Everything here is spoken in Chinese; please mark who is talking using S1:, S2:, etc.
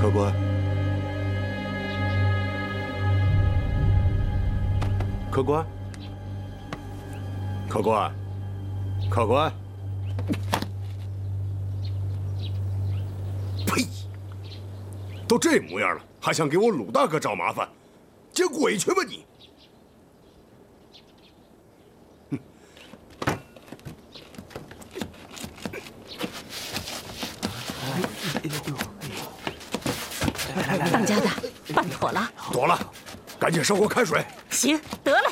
S1: 客官，客官，客官，客官！呸！都这模样了，还想给我鲁大哥找麻烦？见鬼去吧你！
S2: 当家的，办妥了。
S1: 妥了，赶紧烧锅开水。
S2: 行，得嘞。